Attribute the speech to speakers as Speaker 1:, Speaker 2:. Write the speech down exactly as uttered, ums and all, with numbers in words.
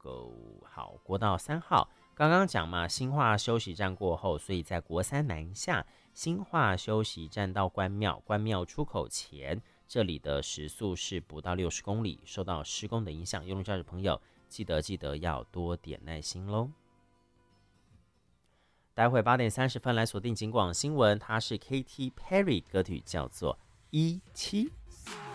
Speaker 1: 个好国道三号，刚刚讲嘛，新化休息站过后，所以在国三南下新化休息站到关庙，关庙出口前，这里的时速是不到六十公里，受到施工的影响，用路驾驶朋友记得记得要多点耐心喽。待会八点三十分来锁定警广新闻，它是 Katy Perry 歌曲叫做《一七》。